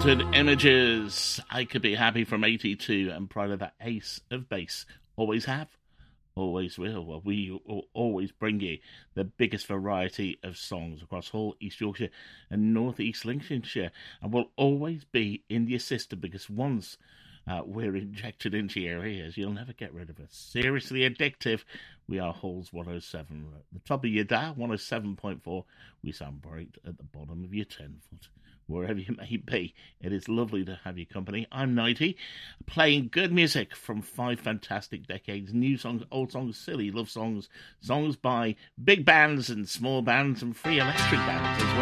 Haunted Images. I Could Be Happy from 82, and prior to that, Ace of Base. Always have, always will. Well, we will always bring you the biggest variety of songs across Hull, East Yorkshire and North East Lincolnshire, and we'll always be in your system, because once we're injected into your ears, you'll never get rid of us. Seriously addictive. We are Hull's 107. At the top of your dial, 107.4. We sound bright at the bottom of your 10-foot. Wherever you may be, it is lovely to have your company. I'm Nighty, playing good music from 5 fantastic decades. New songs, old songs, silly love songs, songs by big bands and small bands and free electric bands as well.